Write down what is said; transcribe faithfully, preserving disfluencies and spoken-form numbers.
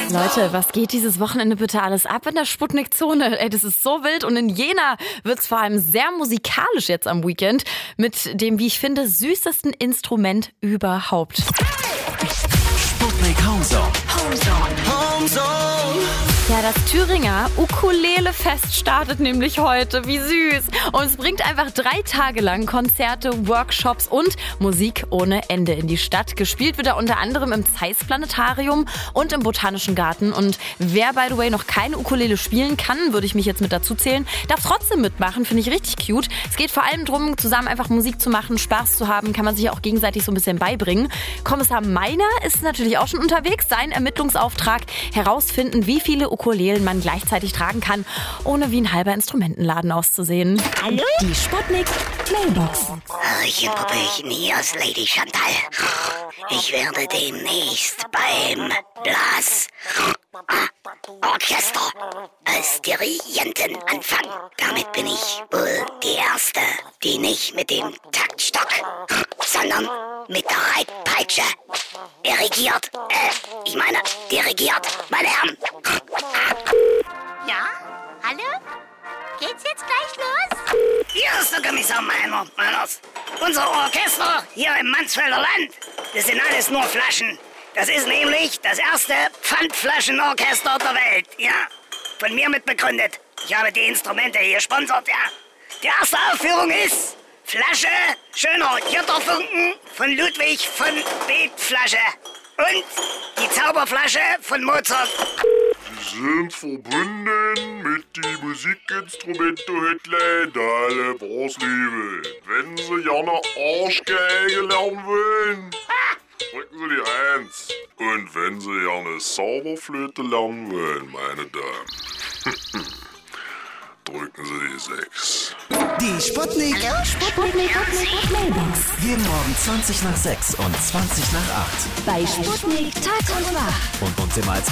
Leute, was geht dieses Wochenende bitte alles ab in der Sputnik-Zone? Ey, das ist so wild und in Jena wird's vor allem sehr musikalisch jetzt am Weekend mit dem, wie ich finde, süßesten Instrument überhaupt. Sputnik Homezone. Homezone. Homezone. Ja, das Thüringer Ukulele-Fest startet nämlich heute. Wie süß. Und es bringt einfach drei Tage lang Konzerte, Workshops und Musik ohne Ende in die Stadt. Gespielt wird er unter anderem im Zeiss-Planetarium und im Botanischen Garten. Und wer, by the way, noch keine Ukulele spielen kann, würde ich mich jetzt mit dazu zählen, darf trotzdem mitmachen. Finde ich richtig cute. Es geht vor allem darum, zusammen einfach Musik zu machen, Spaß zu haben. Kann man sich auch gegenseitig so ein bisschen beibringen. Kommissar Meiner ist natürlich auch schon unterwegs. Sein Ermittlungsauftrag: herausfinden, wie viele Ukulelen man gleichzeitig tragen kann, ohne wie ein halber Instrumentenladen auszusehen. Hallo? Die Sputnik Mailbox. Hallöchen, Puppelchen, hier ist Lady Chantal. Ich werde demnächst beim Blas Orchester als Dirigentin anfangen. Damit bin ich wohl die Erste, die nicht mit dem Taktstock, sondern mit der Reitpeitsche dirigiert. Äh, ich meine, dirigiert, meine Herren. Ja? Hallo? Geht's jetzt gleich los? Hier ist der Kommissar Meiner, Meiners. Unser Orchester hier im Mansfelder Land, das sind alles nur Flaschen. Das ist nämlich das erste Pfandflaschenorchester der Welt, ja. Von mir mitbegründet. Ich habe die Instrumente hier gesponsert, ja. Die erste Aufführung ist Flasche, schöner Jotterfunken von Ludwig von Beetflasche. Und die Zauberflasche von Mozart. Sie sind verbunden mit die Musikinstrumente Dalle Brauslebe. Wenn Sie gerne Arschgeige lernen wollen, drücken Sie die eins. Und wenn Sie gerne Zauberflöte lernen wollen, meine Damen, drücken Sie die sechs. Die Sputnik. Hallo? Sputnik Mailbox. Jeden Morgen zwanzig nach sechs und zwanzig nach acht. Bei Sputnik Tag und Wach. Und uns immer als